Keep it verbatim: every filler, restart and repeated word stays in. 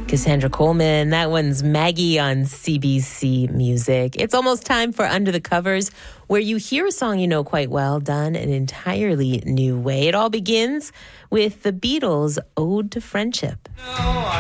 Cassandra Coleman. That one's Maggie on C B C Music. It's almost time for Under the Covers, where you hear a song you know quite well done an entirely new way. It all begins with the Beatles' Ode to Friendship.